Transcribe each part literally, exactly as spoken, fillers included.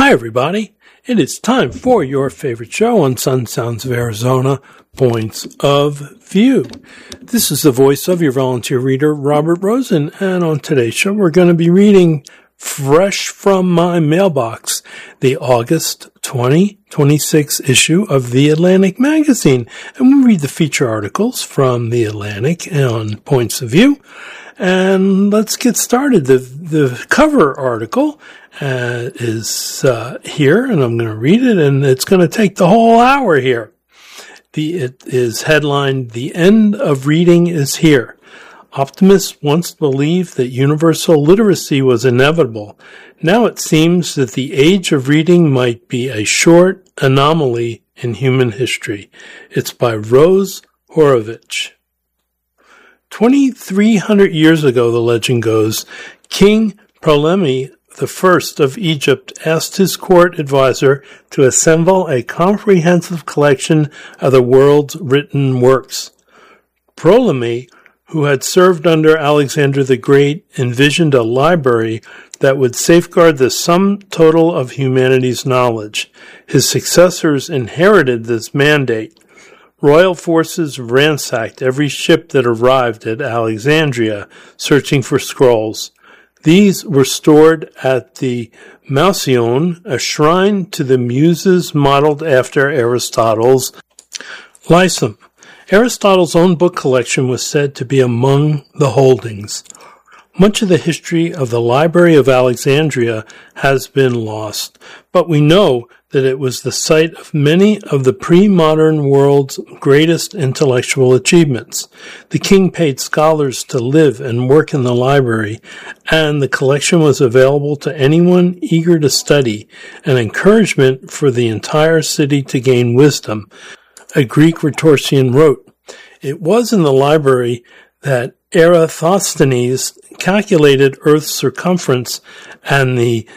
Hi, everybody. It is time for your favorite show on Sun Sounds of Arizona, Points of View. This is the voice of your volunteer reader, Robert Rosen, and on today's show, we're going to be reading fresh from my mailbox, the August twenty twenty-six issue of The Atlantic magazine. And we read the feature articles from The Atlantic on Points of View. And let's get started. The the cover article uh, is uh, here, and I'm going to read it, and it's going to take the whole hour here. The it is headlined, "The End of Reading is Here. Optimists once believed that universal literacy was inevitable. Now it seems that the age of reading might be a short anomaly in human history." It's by Rose Horovitch. twenty-three hundred years ago, the legend goes, King Ptolemy the First of Egypt asked his court advisor to assemble a comprehensive collection of the world's written works. Ptolemy, who had served under Alexander the Great, envisioned a library that would safeguard the sum total of humanity's knowledge. His successors inherited this mandate. Royal forces ransacked every ship that arrived at Alexandria, searching for scrolls. These were stored at the Mouseion, a shrine to the Muses modeled after Aristotle's Lyceum. Aristotle's own book collection was said to be among the holdings. Much of the history of the Library of Alexandria has been lost, but we know that it was the site of many of the pre-modern world's greatest intellectual achievements. The king paid scholars to live and work in the library, and the collection was available to anyone eager to study, an encouragement for the entire city to gain wisdom. A Greek rhetorician wrote, "It was in the library that Eratosthenes calculated Earth's circumference, and the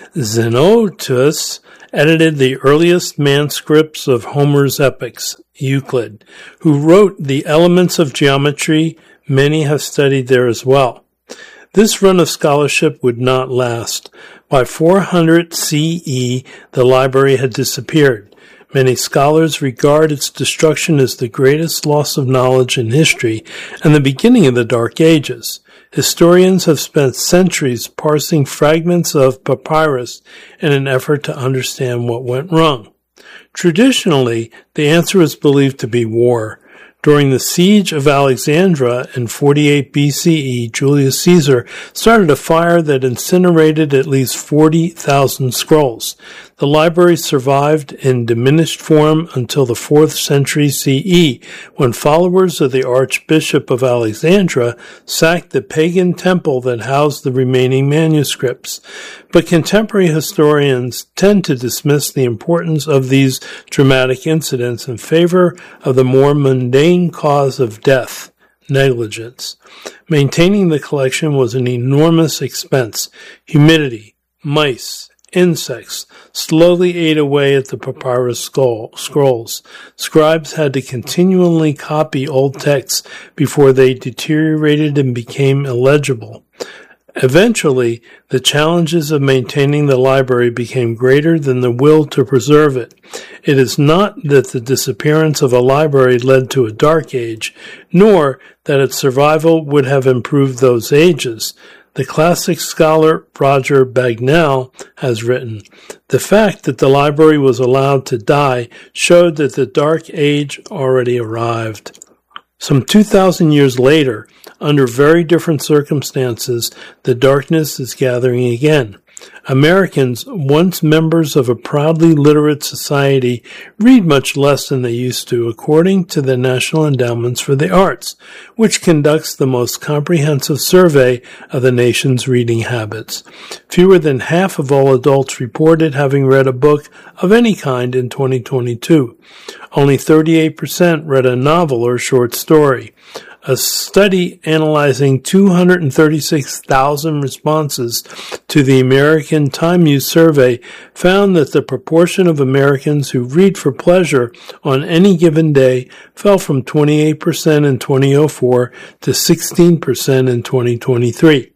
Xenotus edited the earliest manuscripts of Homer's epics, Euclid, who wrote the elements of geometry. Many have studied there as well." This run of scholarship would not last. By four hundred C E, the library had disappeared. Many scholars regard its destruction as the greatest loss of knowledge in history and the beginning of the Dark Ages. Historians have spent centuries parsing fragments of papyrus in an effort to understand what went wrong. Traditionally, the answer is believed to be war. During the siege of Alexandria in forty-eight B C E, Julius Caesar started a fire that incinerated at least forty thousand scrolls. The library survived in diminished form until the fourth century C E, when followers of the Archbishop of Alexandria sacked the pagan temple that housed the remaining manuscripts. But contemporary historians tend to dismiss the importance of these dramatic incidents in favor of the more mundane cause of death, negligence. Maintaining the collection was an enormous expense. Humidity, mice, insects slowly ate away at the papyrus scrolls. Scribes had to continually copy old texts before they deteriorated and became illegible. Eventually, the challenges of maintaining the library became greater than the will to preserve it. It is not that the disappearance of a library led to a dark age, nor that its survival would have improved those ages. The classic scholar Roger Bagnall has written, "The fact that the library was allowed to die showed that the Dark Age already arrived." Some two thousand years later, under very different circumstances, the darkness is gathering again. Americans, once members of a proudly literate society, read much less than they used to, according to the National Endowments for the Arts, which conducts the most comprehensive survey of the nation's reading habits. Fewer than half of all adults reported having read a book of any kind in twenty twenty-two. Only thirty-eight percent read a novel or short story. A study analyzing two hundred thirty-six thousand responses to the American Time Use Survey found that the proportion of Americans who read for pleasure on any given day fell from twenty-eight percent in two thousand four to sixteen percent in twenty twenty-three.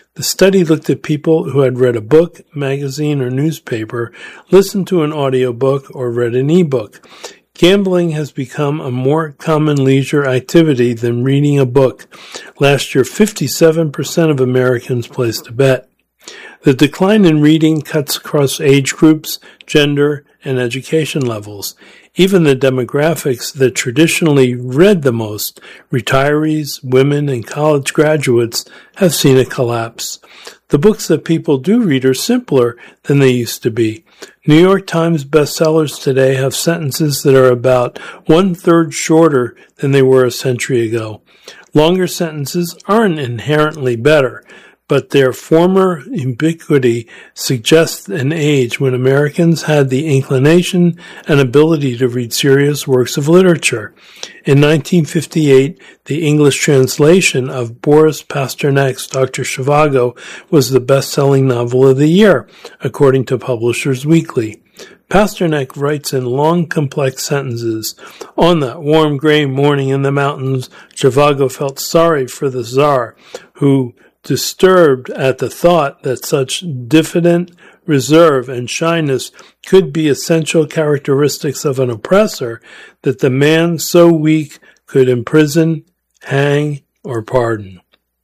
The study looked at people who had read a book, magazine, or newspaper, listened to an audiobook, or read an e-book. Gambling has become a more common leisure activity than reading a book. Last year, fifty-seven percent of Americans placed a bet. The decline in reading cuts across age groups, gender, and education levels. Even the demographics that traditionally read the most, retirees, women, and college graduates, have seen a collapse. The books that people do read are simpler than they used to be. New York Times bestsellers today have sentences that are about one-third shorter than they were a century ago. Longer sentences aren't inherently better, but their former ubiquity suggests an age when Americans had the inclination and ability to read serious works of literature. In nineteen fifty-eight, the English translation of Boris Pasternak's Doctor Zhivago was the best-selling novel of the year, according to Publishers Weekly. Pasternak writes in long, complex sentences. On that warm, gray morning in the mountains, Zhivago felt sorry for the Tsar, who, disturbed at the thought that such diffident reserve and shyness could be essential characteristics of an oppressor, that the man so weak could imprison, hang, or pardon.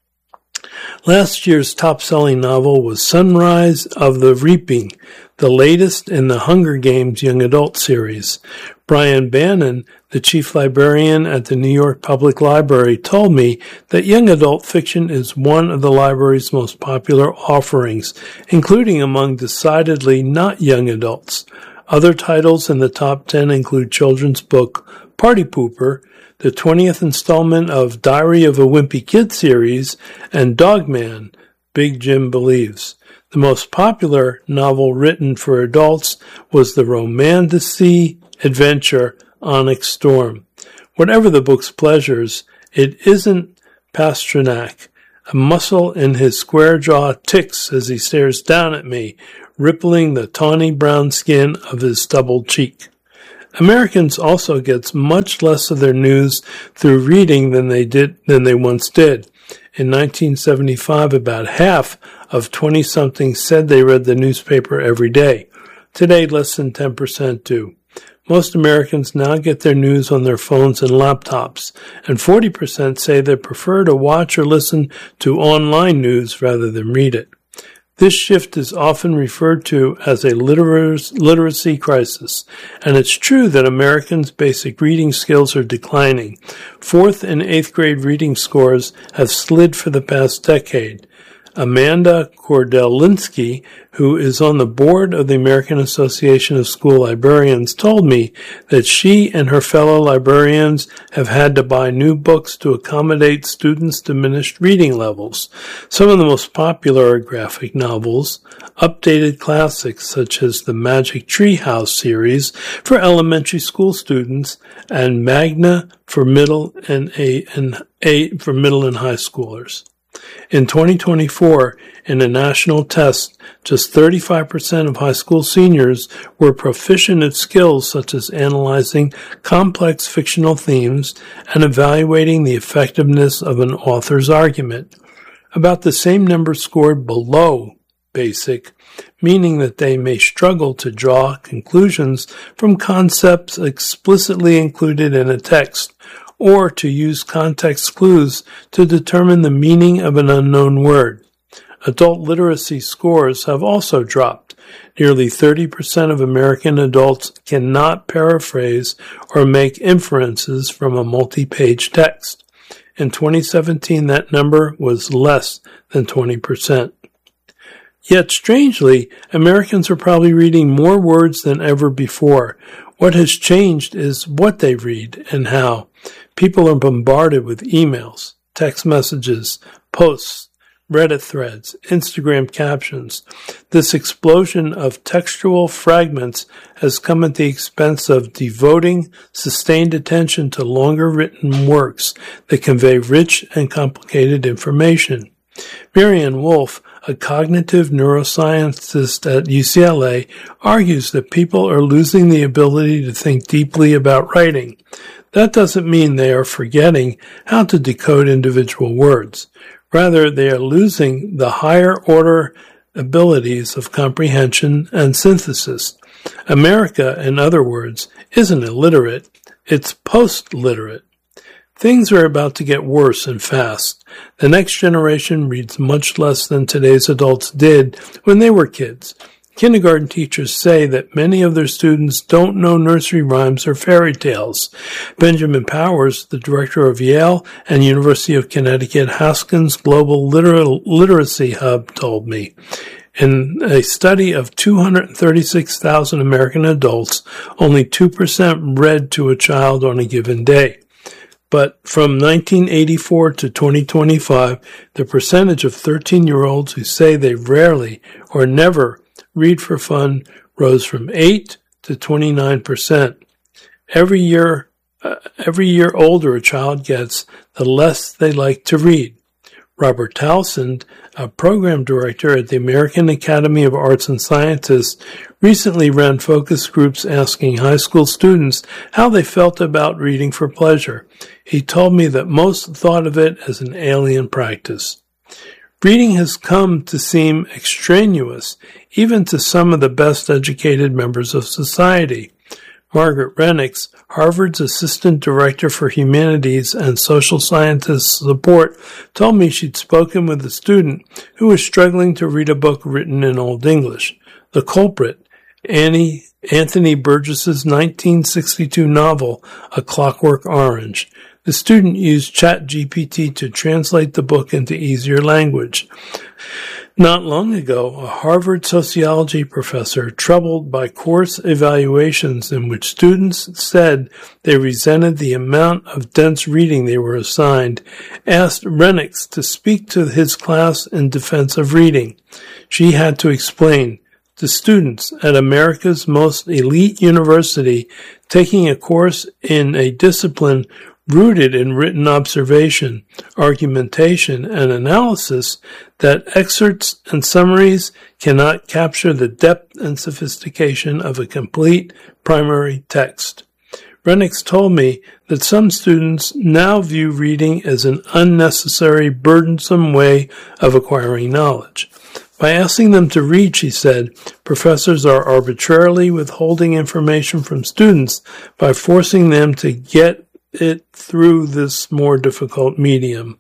Last year's top-selling novel was Sunrise of the Reaping, the latest in the Hunger Games young adult series. Brian Bannon, the chief librarian at the New York Public Library, told me that young adult fiction is one of the library's most popular offerings, including among decidedly not young adults. Other titles in the top ten include children's book Party Pooper, the twentieth installment of Diary of a Wimpy Kid series, and Dogman, Big Jim Believes. The most popular novel written for adults was the romantasy adventure Onyx Storm. Whatever the book's pleasures, it isn't Pasternak. A muscle in his square jaw ticks as he stares down at me, rippling the tawny brown skin of his stubbled cheek. Americans also get much less of their news through reading than they did than they once did. In nineteen seventy-five, about half of twenty-somethings said they read the newspaper every day. Today, less than ten percent do. Most Americans now get their news on their phones and laptops, and forty percent say they prefer to watch or listen to online news rather than read it. This shift is often referred to as a literacy crisis, and it's true that Americans' basic reading skills are declining. Fourth and eighth grade reading scores have slid for the past decade. Amanda Kordelinski, who is on the board of the American Association of School Librarians, told me that she and her fellow librarians have had to buy new books to accommodate students' diminished reading levels. Some of the most popular are graphic novels, updated classics such as the Magic Tree House series for elementary school students, and Magna for middle and a and a for middle and high schoolers. In twenty twenty-four, in a national test, just thirty-five percent of high school seniors were proficient at skills such as analyzing complex fictional themes and evaluating the effectiveness of an author's argument. About the same number scored below basic, meaning that they may struggle to draw conclusions from concepts explicitly included in a text, or to use context clues to determine the meaning of an unknown word. Adult literacy scores have also dropped. Nearly thirty percent of American adults cannot paraphrase or make inferences from a multi-page text. In twenty seventeen, that number was less than twenty percent. Yet, strangely, Americans are probably reading more words than ever before. What has changed is what they read and how. People are bombarded with emails, text messages, posts, Reddit threads, Instagram captions. This explosion of textual fragments has come at the expense of devoting sustained attention to longer written works that convey rich and complicated information. Marianne Wolf, a cognitive neuroscientist at U C L A, argues that people are losing the ability to think deeply about writing. That doesn't mean they are forgetting how to decode individual words. Rather, they are losing the higher order abilities of comprehension and synthesis. America, in other words, isn't illiterate, it's post-literate. Things are about to get worse and fast. The next generation reads much less than today's adults did when they were kids. Kindergarten teachers say that many of their students don't know nursery rhymes or fairy tales. Benjamin Powers, the director of Yale and University of Connecticut Haskins Global Liter- Literacy Hub, told me. In a study of two hundred thirty-six thousand American adults, only two percent read to a child on a given day. But from nineteen eighty-four to twenty twenty-five, the percentage of thirteen-year-olds who say they rarely or never read for fun rose from eight to twenty-nine percent. Every year, uh, every year older a child gets, the less they like to read. Robert Townsend, a program director at the American Academy of Arts and Sciences, recently ran focus groups asking high school students how they felt about reading for pleasure. He told me that most thought of it as an alien practice. Reading has come to seem extraneous, even to some of the best educated members of society. Margaret Rennicks, Harvard's Assistant Director for Humanities and Social Sciences Support, told me she'd spoken with a student who was struggling to read a book written in Old English. The culprit, Annie, Anthony Burgess's nineteen sixty-two novel, A Clockwork Orange. The student used ChatGPT to translate the book into easier language. Not long ago, a Harvard sociology professor, troubled by course evaluations in which students said they resented the amount of dense reading they were assigned, asked Rennicks to speak to his class in defense of reading. She had to explain to students at America's most elite university taking a course in a discipline rooted in written observation, argumentation, and analysis, that excerpts and summaries cannot capture the depth and sophistication of a complete primary text. Rennicks told me that some students now view reading as an unnecessary, burdensome way of acquiring knowledge. By asking them to read, she said, professors are arbitrarily withholding information from students by forcing them to get it through this more difficult medium.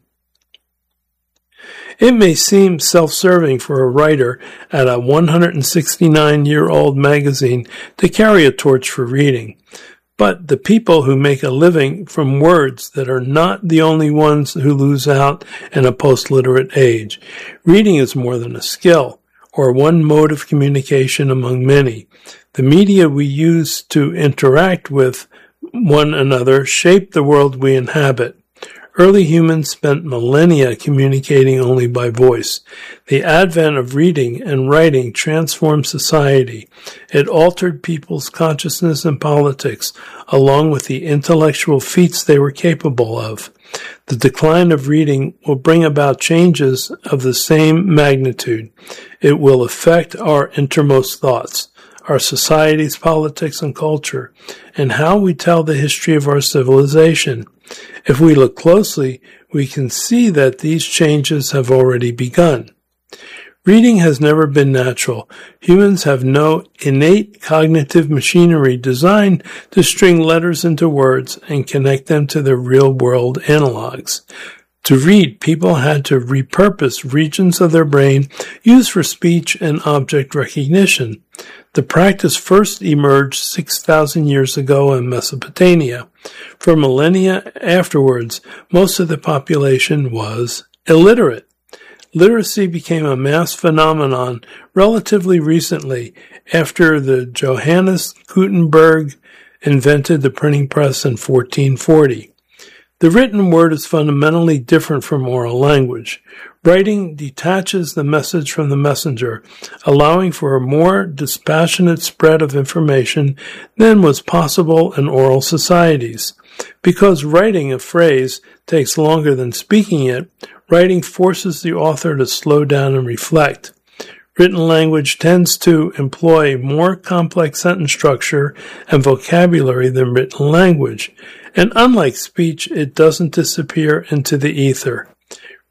It may seem self-serving for a writer at a one hundred sixty-nine-year-old magazine to carry a torch for reading, but the people who make a living from words that are not the only ones who lose out in a post-literate age. Reading is more than a skill, or one mode of communication among many. The media we use to interact with one another shape the world we inhabit. Early humans spent millennia communicating only by voice. The advent of reading and writing transformed society. It altered people's consciousness and politics, along with the intellectual feats they were capable of. The decline of reading will bring about changes of the same magnitude. It will affect our innermost thoughts, our society's politics and culture, and how we tell the history of our civilization. If we look closely, we can see that these changes have already begun. Reading has never been natural. Humans have no innate cognitive machinery designed to string letters into words and connect them to their real-world analogs. To read, people had to repurpose regions of their brain used for speech and object recognition. The practice first emerged six thousand years ago in Mesopotamia. For millennia afterwards, most of the population was illiterate. Literacy became a mass phenomenon relatively recently, after the Johannes Gutenberg invented the printing press in fourteen forty. The written word is fundamentally different from oral language. Writing detaches the message from the messenger, allowing for a more dispassionate spread of information than was possible in oral societies. Because writing a phrase takes longer than speaking it, writing forces the author to slow down and reflect. Written language tends to employ more complex sentence structure and vocabulary than written language, and unlike speech, it doesn't disappear into the ether.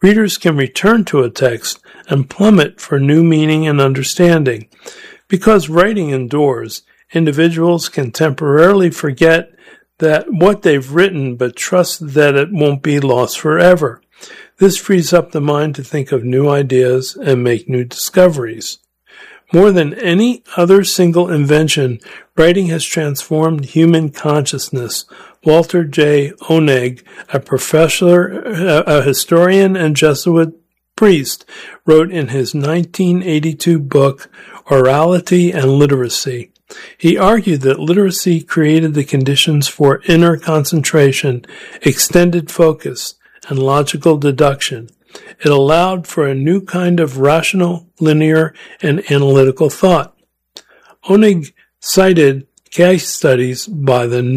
readers can return to a text and plummet for new meaning and understanding. Because writing endures, individuals can temporarily forget that what they've written, but trust that it won't be lost forever. This frees up the mind to think of new ideas and make new discoveries. More than any other single invention, writing has transformed human consciousness. Walter J. Oneg, a professor, a historian and Jesuit priest, wrote in his nineteen eighty-two book, Orality and Literacy. He argued that literacy created the conditions for inner concentration, extended focus, and logical deduction. It allowed for a new kind of rational, linear, and analytical thought. Oneg cited case studies by the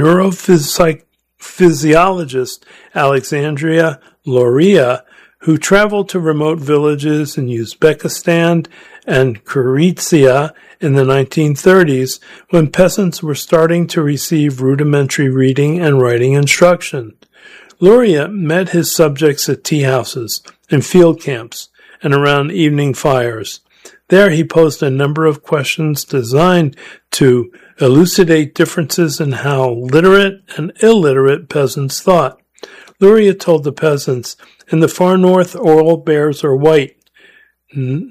neurophysiologist Alexandria Luria, who traveled to remote villages in Uzbekistan and Kyrgyzstan in the nineteen thirties when peasants were starting to receive rudimentary reading and writing instruction. Luria met his subjects at tea houses, in field camps, and around evening fires. There he posed a number of questions designed to elucidate differences in how literate and illiterate peasants thought. Luria told the peasants, in the far north, all bears are white. N-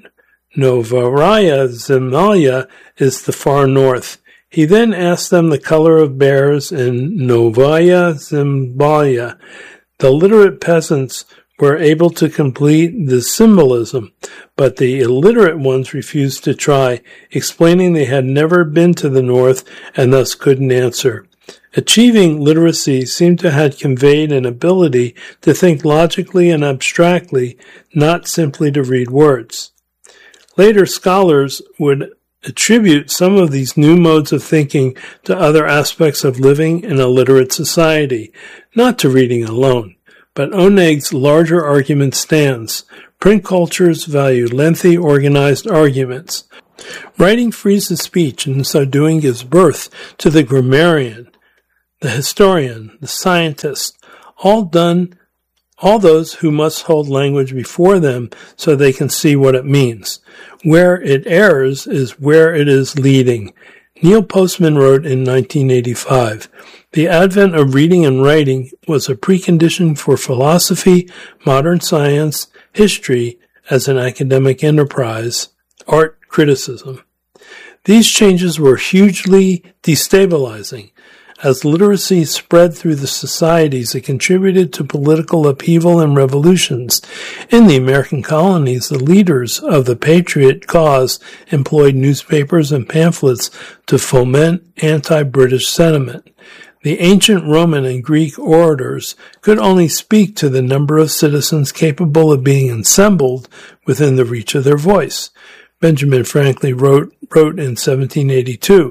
Novaya Zemlya is the far north. He then asked them the color of bears in Novaya Zemlya. The literate peasants were able to complete the symbolism, but the illiterate ones refused to try, explaining they had never been to the north and thus couldn't answer. Achieving literacy seemed to have conveyed an ability to think logically and abstractly, not simply to read words. Later scholars would attribute some of these new modes of thinking to other aspects of living in a literate society, not to reading alone. But Oneg's larger argument stands. Print cultures value lengthy, organized arguments. Writing frees the speech, and so doing gives birth to the grammarian, the historian, the scientist, all done, all those who must hold language before them so they can see what it means. Where it errs is where it is leading. Neil Postman wrote in nineteen eighty-five, the advent of reading and writing was a precondition for philosophy, modern science, history as an academic enterprise, art criticism. These changes were hugely destabilizing. As literacy spread through the societies, it contributed to political upheaval and revolutions. In the American colonies, the leaders of the patriot cause employed newspapers and pamphlets to foment anti-British sentiment. The ancient Roman and Greek orators could only speak to the number of citizens capable of being assembled within the reach of their voice. Benjamin Franklin wrote, wrote in seventeen eighty-two,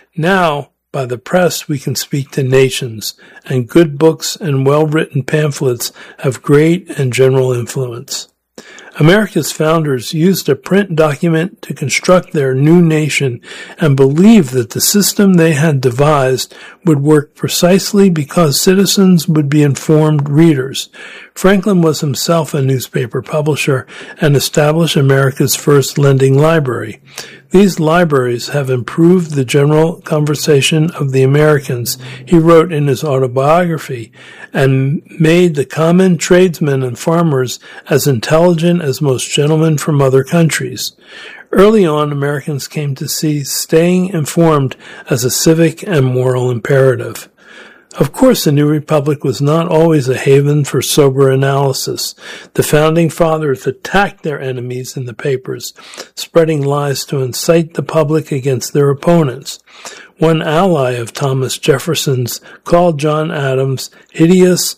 now, by the press we can speak to nations, and good books and well-written pamphlets have great and general influence. America's founders used a print document to construct their new nation and believed that the system they had devised would work precisely because citizens would be informed readers. Franklin was himself a newspaper publisher and established America's first lending library. These libraries have improved the general conversation of the Americans, he wrote in his autobiography, and made the common tradesmen and farmers as intelligent as most gentlemen from other countries. Early on, Americans came to see staying informed as a civic and moral imperative. Of course, the new republic was not always a haven for sober analysis. The founding fathers attacked their enemies in the papers, spreading lies to incite the public against their opponents. One ally of Thomas Jefferson's called John Adams hideous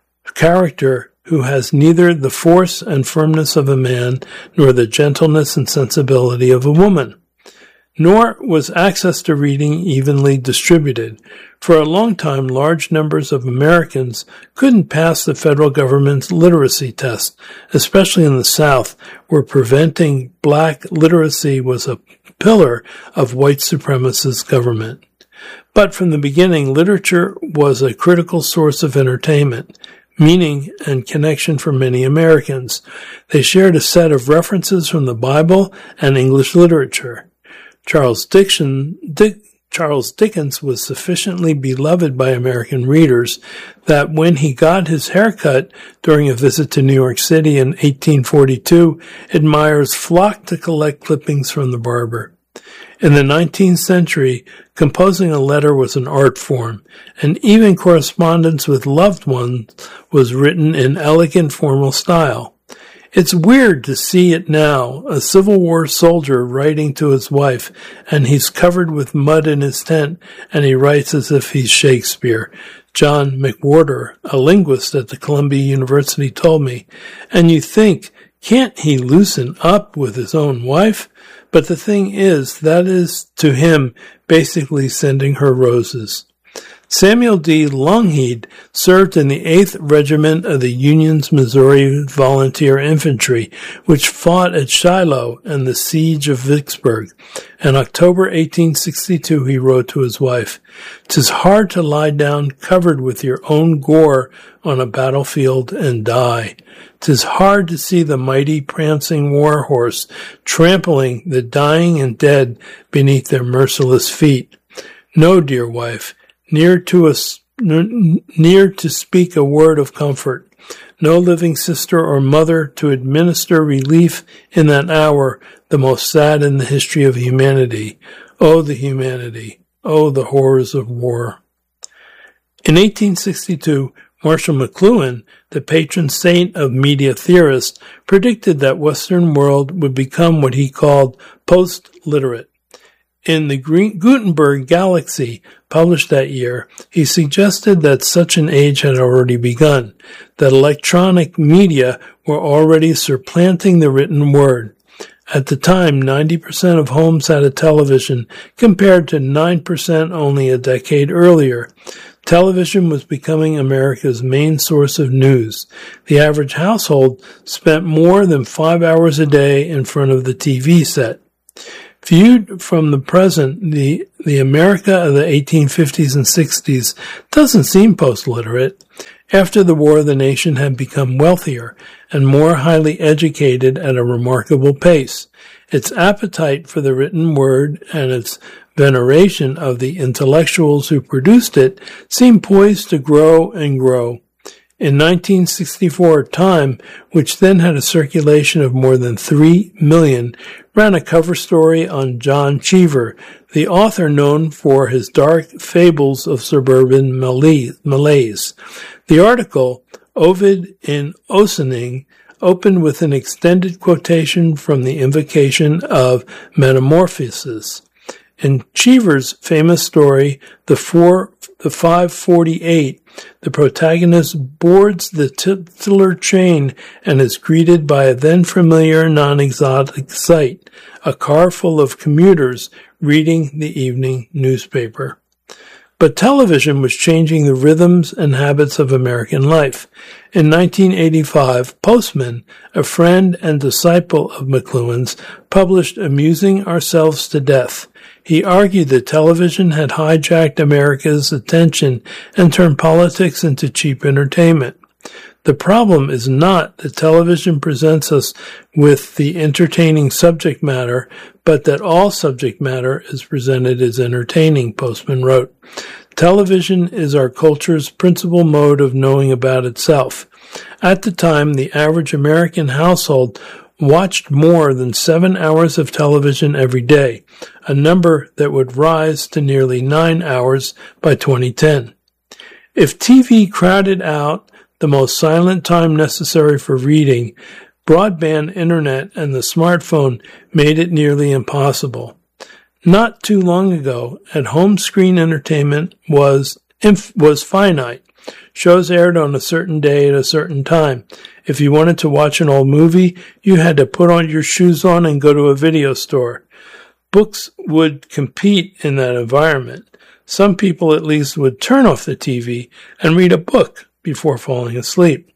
character who has neither the force and firmness of a man nor the gentleness and sensibility of a woman. Nor was access to reading evenly distributed. For a long time, large numbers of Americans couldn't pass the federal government's literacy test, especially in the South, where preventing black literacy was a pillar of white supremacist government. But from the beginning, literature was a critical source of entertainment. meaning and connection for many Americans. They shared a set of references from the Bible and English literature. Charles Dickens, Dick, Charles Dickens was sufficiently beloved by American readers that when he got his hair cut during a visit to New York City in eighteen forty-two, admirers flocked to collect clippings from the barber. In the nineteenth century, composing a letter was an art form, and even correspondence with loved ones was written in elegant formal style. It's weird to see it now, a Civil War soldier writing to his wife, and he's covered with mud in his tent, and he writes as if he's Shakespeare. John McWhorter, a linguist at the Columbia University, told me. And you think, can't he loosen up with his own wife? But the thing is, that is to him basically sending her roses. Samuel D. Longhead served in the eighth Regiment of the Union's Missouri Volunteer Infantry, which fought at Shiloh and the Siege of Vicksburg. In October eighteen sixty-two, he wrote to his wife, "'Tis hard to lie down covered with your own gore on a battlefield and die. 'Tis hard to see the mighty prancing war horse trampling the dying and dead beneath their merciless feet. No, dear wife, near to us, near to speak a word of comfort. No living sister or mother to administer relief in that hour, the most sad in the history of humanity. Oh, the humanity. Oh, the horrors of war." In eighteen sixty-two, Marshall McLuhan, the patron saint of media theorists, predicted that Western world would become what he called post-literate. In the Gutenberg Galaxy, published that year, he suggested that such an age had already begun, that electronic media were already supplanting the written word. At the time, ninety percent of homes had a television, compared to nine percent only a decade earlier. Television was becoming America's main source of news. The average household spent more than five hours a day in front of the T V set. Viewed from the present, the, the America of the eighteen fifties and sixties doesn't seem post-literate. After the war, the nation had become wealthier and more highly educated at a remarkable pace. Its appetite for the written word and its veneration of the intellectuals who produced it seemed poised to grow and grow. In nineteen sixty-four, Time, which then had a circulation of more than three million, ran a cover story on John Cheever, the author known for his dark fables of suburban malaise. The article, Ovid in Ossining, opened with an extended quotation from the invocation of Metamorphosis. In Cheever's famous story, The Four, the five forty-eight, the protagonist boards the titular train and is greeted by a then familiar non-exotic sight, a car full of commuters reading the evening newspaper. But television was changing the rhythms and habits of American life. In nineteen eighty-five, Postman, a friend and disciple of McLuhan's, published Amusing Ourselves to Death. He argued that television had hijacked America's attention and turned politics into cheap entertainment. The problem is not that television presents us with the entertaining subject matter, but that all subject matter is presented as entertaining, Postman wrote. Television is our culture's principal mode of knowing about itself. At the time, the average American household watched more than seven hours of television every day, a number that would rise to nearly nine hours by twenty ten. If T V crowded out the most silent time necessary for reading, broadband internet and the smartphone made it nearly impossible. Not too long ago, at-home screen entertainment was inf- was finite. Shows aired on a certain day at a certain time. If you wanted to watch an old movie, you had to put on your shoes on and go to a video store. Books would compete in that environment. Some people at least would turn off the T V and read a book before falling asleep.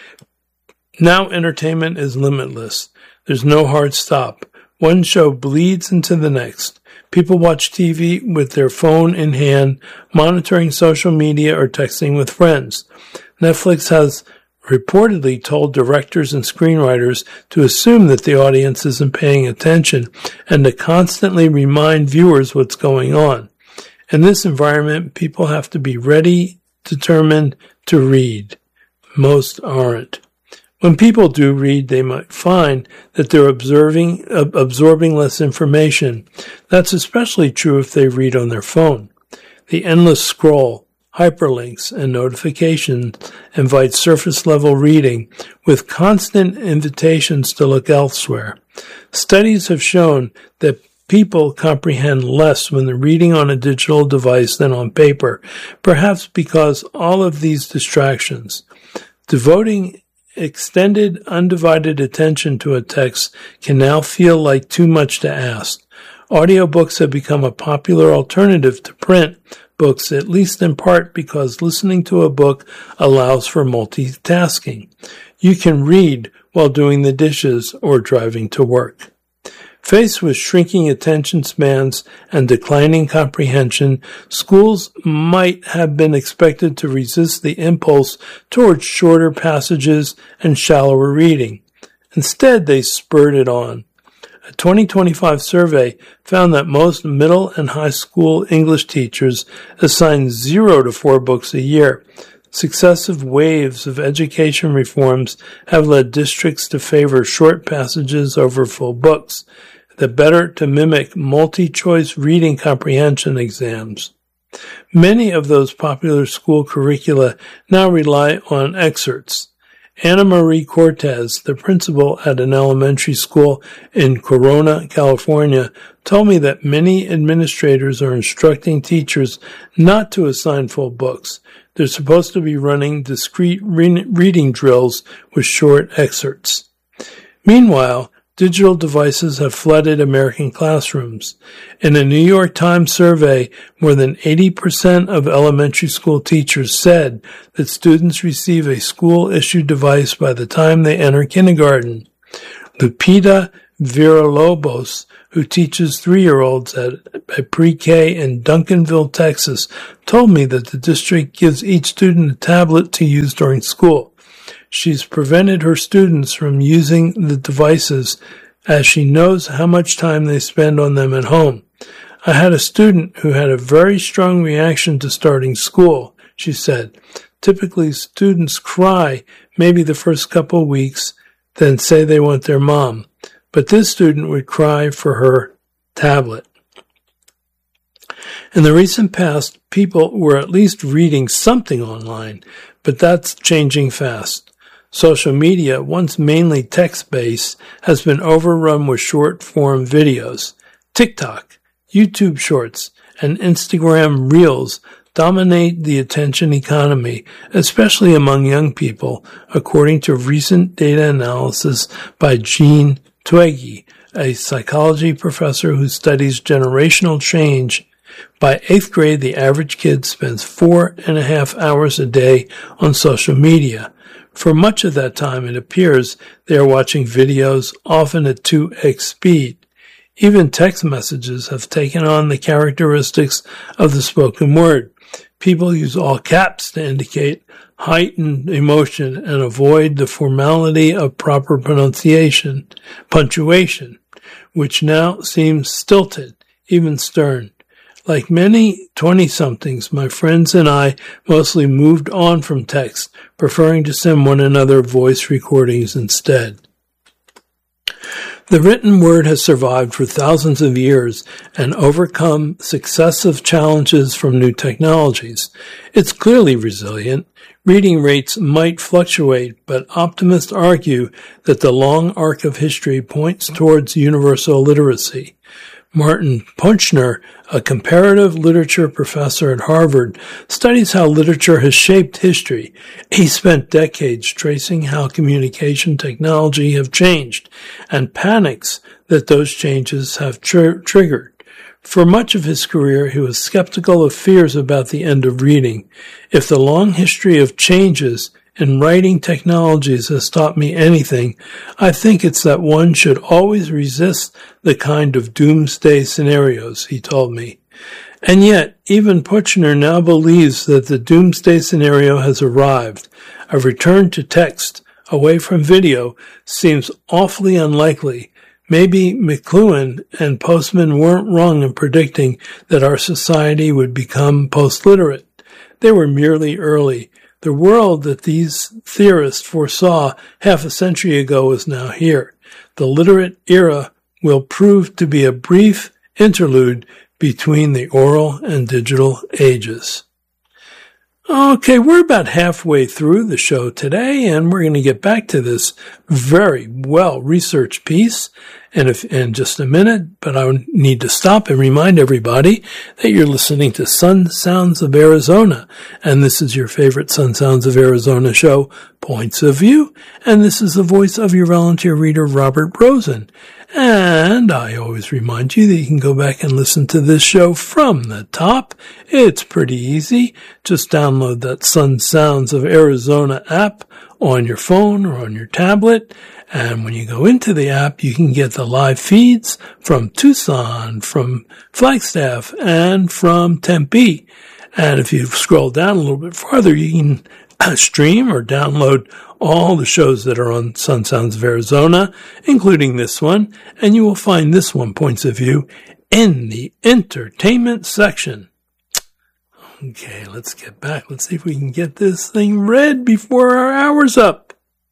Now entertainment is limitless. There's no hard stop. One show bleeds into the next. People watch T V with their phone in hand, monitoring social media or texting with friends. Netflix has reportedly told directors and screenwriters to assume that the audience isn't paying attention and to constantly remind viewers what's going on. In this environment, people have to be ready, determined to read. Most aren't. When people do read, they might find that they're observing, uh, absorbing less information. That's especially true if they read on their phone. The endless scroll, hyperlinks, and notifications invite surface-level reading with constant invitations to look elsewhere. Studies have shown that people comprehend less when they're reading on a digital device than on paper, perhaps because all of these distractions. Devoting extended, undivided attention to a text can now feel like too much to ask. Audiobooks have become a popular alternative to print books, at least in part because listening to a book allows for multitasking. You can read while doing the dishes or driving to work. Faced with shrinking attention spans and declining comprehension, schools might have been expected to resist the impulse towards shorter passages and shallower reading. Instead, they spurred it on. A twenty twenty-five survey found that most middle and high school English teachers assign zero to four books a year. Successive waves of education reforms have led districts to favor short passages over full books, the better to mimic multi-choice reading comprehension exams. Many of those popular school curricula now rely on excerpts. Anna Marie Cortez, the principal at an elementary school in Corona, California, told me that many administrators are instructing teachers not to assign full books. They're supposed to be running discrete re- reading drills with short excerpts. Meanwhile, digital devices have flooded American classrooms. In a New York Times survey, more than eighty percent of elementary school teachers said that students receive a school-issued device by the time they enter kindergarten. Lupita Villalobos, who teaches three-year-olds at a pre-K in Duncanville, Texas, told me that the district gives each student a tablet to use during school. She's prevented her students from using the devices as she knows how much time they spend on them at home. I had a student who had a very strong reaction to starting school, she said. Typically, students cry maybe the first couple of weeks, then say they want their mom. But this student would cry for her tablet. In the recent past, people were at least reading something online, but that's changing fast. Social media, once mainly text-based, has been overrun with short-form videos. TikTok, YouTube Shorts, and Instagram Reels dominate the attention economy, especially among young people, according to recent data analysis by Jean Twenge, a psychology professor who studies generational change. By eighth grade, the average kid spends four and a half hours a day on social media. For much of that time, it appears they are watching videos, often at two x speed. Even text messages have taken on the characteristics of the spoken word. People use all caps to indicate heightened emotion and avoid the formality of proper pronunciation, punctuation, which now seems stilted, even stern. Like many twenty-somethings, my friends and I mostly moved on from text, preferring to send one another voice recordings instead. The written word has survived for thousands of years and overcome successive challenges from new technologies. It's clearly resilient. Reading rates might fluctuate, but optimists argue that the long arc of history points towards universal literacy. Martin Punchner, a comparative literature professor at Harvard, studies how literature has shaped history. He spent decades tracing how communication technology have changed and panics that those changes have tr- triggered. For much of his career, he was skeptical of fears about the end of reading. If the long history of changes in writing technologies has taught me anything, I think it's that one should always resist the kind of doomsday scenarios, he told me. And yet, even Puchner now believes that the doomsday scenario has arrived. A return to text, away from video, seems awfully unlikely. Maybe McLuhan and Postman weren't wrong in predicting that our society would become post-literate. They were merely early. The world that these theorists foresaw half a century ago is now here. The literate era will prove to be a brief interlude between the oral and digital ages. Okay, we're about halfway through the show today, and we're going to get back to this very well-researched piece in, if, in just a minute, but I need to stop and remind everybody that you're listening to Sun Sounds of Arizona, and this is your favorite Sun Sounds of Arizona show, Points of View, and this is the voice of your volunteer reader, Robert Rosen. And I always remind you that you can go back and listen to this show from the top. It's pretty easy. Just download that Sun Sounds of Arizona app on your phone or on your tablet. And when you go into the app, you can get the live feeds from Tucson, from Flagstaff, and from Tempe. And if you scroll down a little bit farther, you can stream or download all the shows that are on Sun Sounds of Arizona, including this one, and you will find this one, Points of View, in the entertainment section. Okay, let's get back. Let's see if we can get this thing read before our hour's up.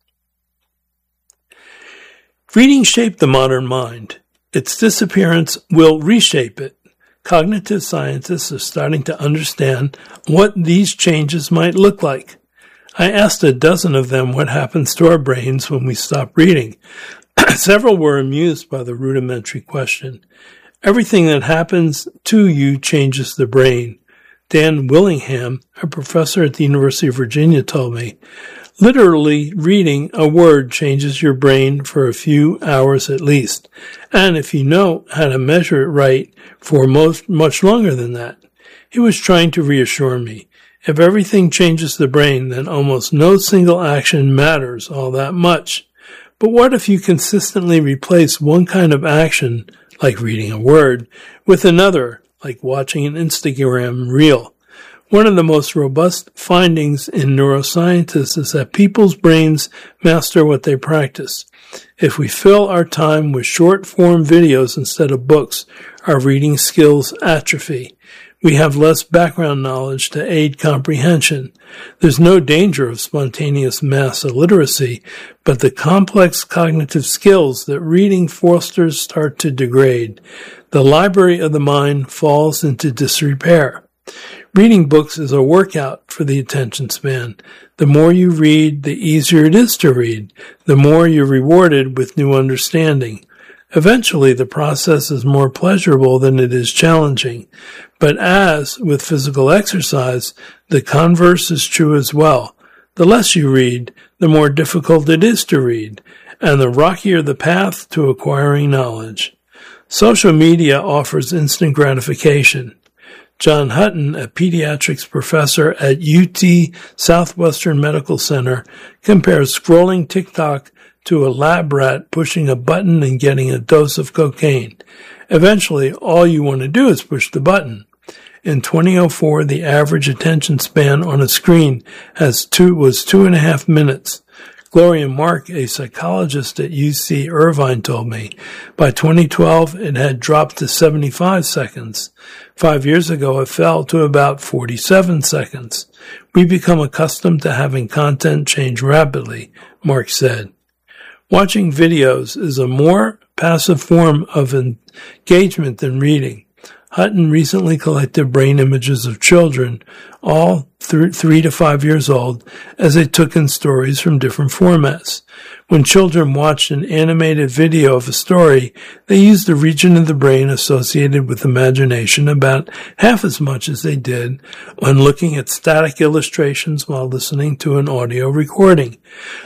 Reading shaped the modern mind. Its disappearance will reshape it. Cognitive scientists are starting to understand what these changes might look like. I asked a dozen of them what happens to our brains when we stop reading. Several were amused by the rudimentary question. Everything that happens to you changes the brain. Dan Willingham, a professor at the University of Virginia, told me, literally reading a word changes your brain for a few hours at least. And if you know how to measure it right, for most, much longer than that. He was trying to reassure me. If everything changes the brain, then almost no single action matters all that much. But what if you consistently replace one kind of action, like reading a word, with another, like watching an Instagram reel? One of the most robust findings in neuroscientists is that people's brains master what they practice. If we fill our time with short-form videos instead of books, our reading skills atrophy. We have less background knowledge to aid comprehension. There's no danger of spontaneous mass illiteracy, but the complex cognitive skills that reading fosters start to degrade. The library of the mind falls into disrepair. Reading books is a workout for the attention span. The more you read, the easier it is to read. The more you're rewarded with new understanding. Eventually, the process is more pleasurable than it is challenging. But as with physical exercise, the converse is true as well. The less you read, the more difficult it is to read, and the rockier the path to acquiring knowledge. Social media offers instant gratification. John Hutton, a pediatrics professor at U T Southwestern Medical Center, compares scrolling TikTok to a lab rat pushing a button and getting a dose of cocaine. Eventually, all you want to do is push the button. In twenty oh four, the average attention span on a screen has two, was two and a half minutes. Gloria Mark, a psychologist at U C Irvine, told me, by twenty twelve, it had dropped to seventy-five seconds. Five years ago, it fell to about forty-seven seconds. We become accustomed to having content change rapidly, Mark said. Watching videos is a more passive form of engagement than reading. Hutton recently collected brain images of children, all th- three to five years old, as they took in stories from different formats. When children watched an animated video of a story, they used the region of the brain associated with imagination about half as much as they did when looking at static illustrations while listening to an audio recording.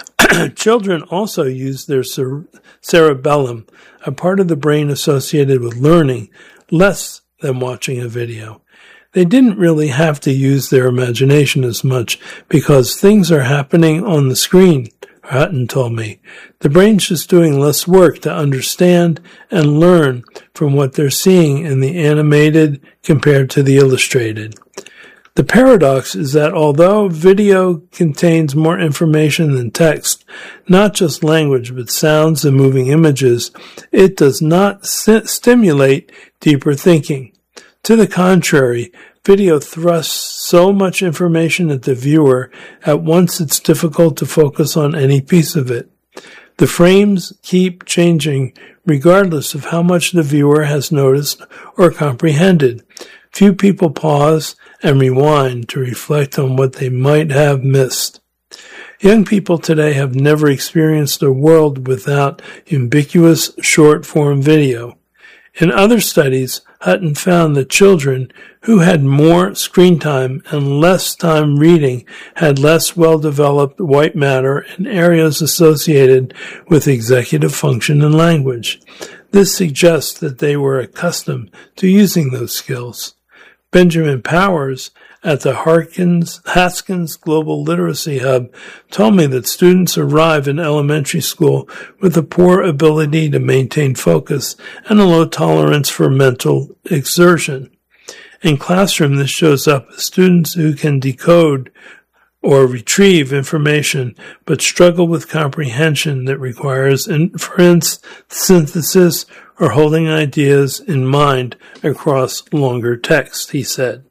Children also use their cer- cerebellum, a part of the brain associated with learning, less than watching a video. They didn't really have to use their imagination as much because things are happening on the screen Hutton told me. The brain's just doing less work to understand and learn from what they're seeing in the animated compared to the illustrated. The paradox is that although video contains more information than text, not just language but sounds and moving images, it does not st- stimulate deeper thinking. To the contrary, video thrusts so much information at the viewer at once it's difficult to focus on any piece of it. The frames keep changing regardless of how much the viewer has noticed or comprehended. Few people pause and rewind to reflect on what they might have missed. Young people today have never experienced a world without ubiquitous short-form video. In other studies, Hutton found that children who had more screen time and less time reading had less well-developed white matter in areas associated with executive function and language. This suggests that they were accustomed to using those skills. Benjamin Powers at the Harkins, Haskins Global Literacy Hub told me that students arrive in elementary school with a poor ability to maintain focus and a low tolerance for mental exertion. In classroom, this shows up as students who can decode or retrieve information but struggle with comprehension that requires inference, synthesis, or holding ideas in mind across longer text, he said.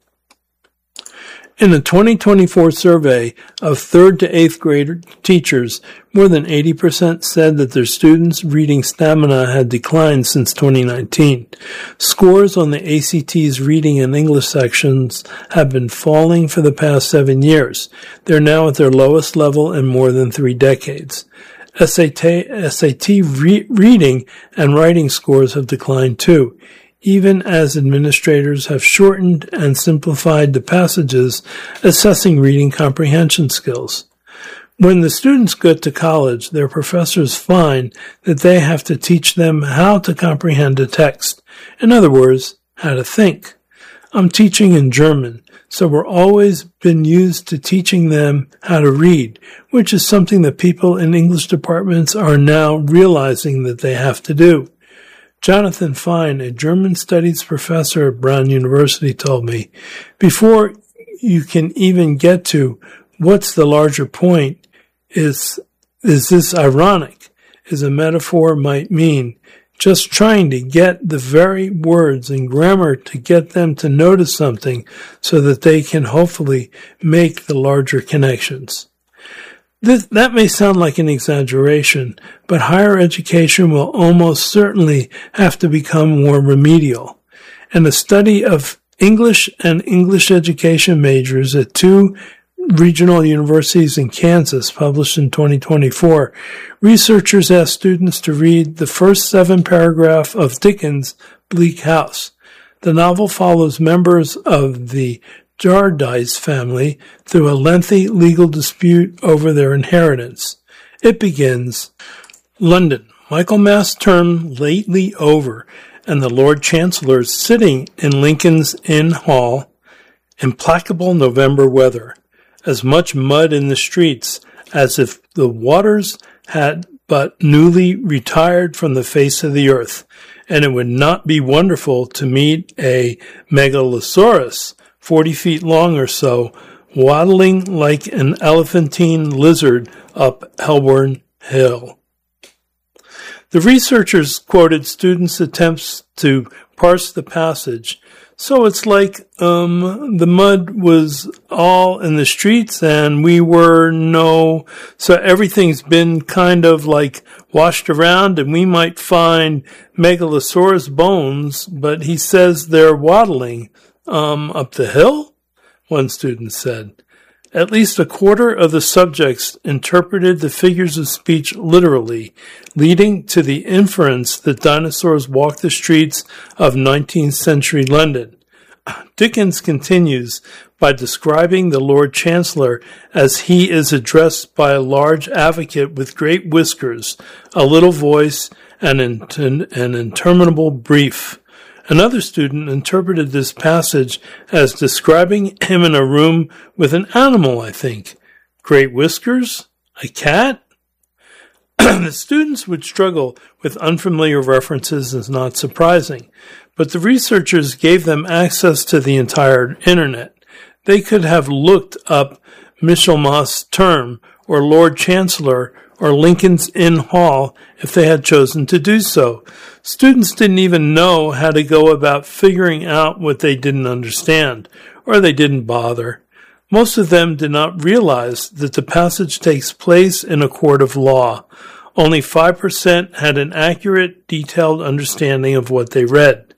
In a twenty twenty-four survey of third to eighth grade teachers, more than eighty percent said that their students' reading stamina had declined since twenty nineteen. Scores on the A C T's reading and English sections have been falling for the past seven years. They're now at their lowest level in more than three decades. S A T, S A T re- reading and writing scores have declined too, even as administrators have shortened and simplified the passages assessing reading comprehension skills. When the students get to college, their professors find that they have to teach them how to comprehend a text. In other words, how to think. I'm teaching in German, so we're always been used to teaching them how to read, which is something that people in English departments are now realizing that they have to do. Jonathan Fine, a German studies professor at Brown University, told me, before you can even get to what's the larger point, is, is this ironic, as a metaphor might mean, just trying to get the very words and grammar to get them to notice something so that they can hopefully make the larger connections. This, that may sound like an exaggeration, but higher education will almost certainly have to become more remedial. In a study of English and English education majors at two regional universities in Kansas, published in twenty twenty-four, researchers asked students to read the first seven paragraphs of Dickens' Bleak House. The novel follows members of the Jarndyce family through a lengthy legal dispute over their inheritance. It begins, London, Michaelmas term lately over, and the Lord Chancellor sitting in Lincoln's Inn Hall. Implacable November weather. As much mud in the streets as if the waters had but newly retired from the face of the earth, and it would not be wonderful to meet a megalosaurus, forty feet long or so, waddling like an elephantine lizard up Helborn Hill. The researchers quoted students' attempts to parse the passage. So it's like um the mud was all in the streets and we were no, so everything's been kind of like washed around and we might find megalosaurus bones, but he says they're waddling um up the hill, one student said. At least a quarter of the subjects interpreted the figures of speech literally, leading to the inference that dinosaurs walked the streets of nineteenth century London. Dickens continues by describing the Lord Chancellor as he is addressed by a large advocate with great whiskers, a little voice, and an interminable brief. Another student interpreted this passage as describing him in a room with an animal, I think. Great whiskers? A cat? The students would struggle with unfamiliar references is not surprising, but the researchers gave them access to the entire internet. They could have looked up Michaelmas term or Lord Chancellor or Lincoln's Inn Hall if they had chosen to do so. Students didn't even know how to go about figuring out what they didn't understand, or they didn't bother. Most of them did not realize that the passage takes place in a court of law. Only five percent had an accurate, detailed understanding of what they read.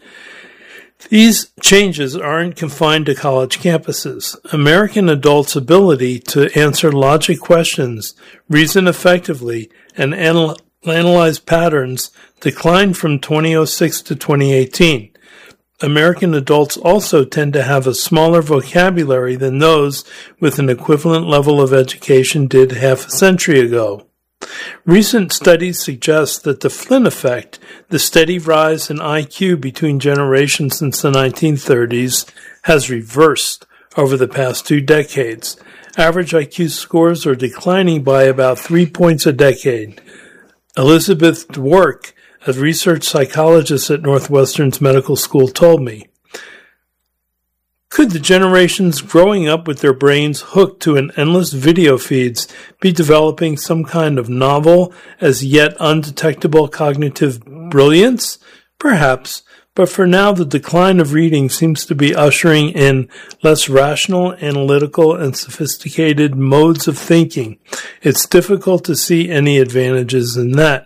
These changes aren't confined to college campuses. American adults' ability to answer logic questions, reason effectively, and anal- analyze patterns declined from two thousand six to twenty eighteen. American adults also tend to have a smaller vocabulary than those with an equivalent level of education did half a century ago. Recent studies suggest that the Flynn effect, the steady rise in I Q between generations since the nineteen thirties, has reversed over the past two decades. Average I Q scores are declining by about three points a decade. Elizabeth Dwork, a research psychologist at Northwestern's medical school, told me, "Could the generations growing up with their brains hooked to an endless video feeds be developing some kind of novel, as yet undetectable cognitive brilliance? Perhaps, but for now the decline of reading seems to be ushering in less rational, analytical, and sophisticated modes of thinking. It's difficult to see any advantages in that."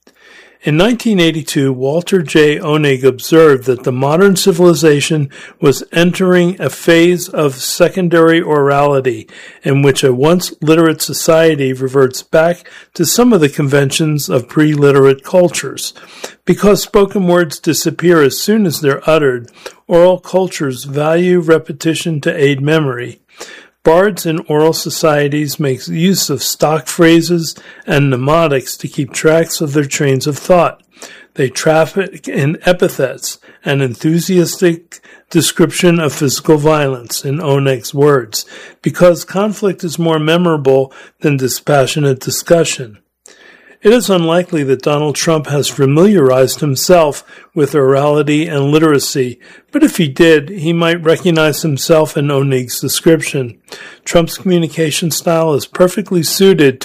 In nineteen eighty-two, Walter J. Oenig observed that the modern civilization was entering a phase of secondary orality in which a once literate society reverts back to some of the conventions of pre-literate cultures. Because spoken words disappear as soon as they're uttered, oral cultures value repetition to aid memory. Bards in oral societies make use of stock phrases and mnemonics to keep tracks of their trains of thought. They traffic in epithets and enthusiastic description of physical violence, in Oenig's words, because conflict is more memorable than dispassionate discussion. It is unlikely that Donald Trump has familiarized himself with orality and literacy, but if he did, he might recognize himself in Oenig's description. Trump's communication style is perfectly suited